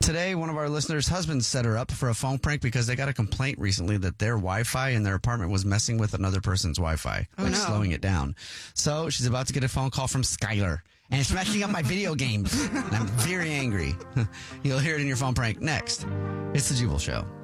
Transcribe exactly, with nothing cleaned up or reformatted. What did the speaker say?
Today, one of our listeners' husbands set her up for a phone prank because they got a complaint recently that their Wi-Fi in their apartment was messing with another person's Wi-Fi, Oh, like no. slowing it down. So she's about to get a phone call from Skylar, and it's messing up my video games. And I'm very angry. You'll hear it in your phone prank next. It's the Jubal Show.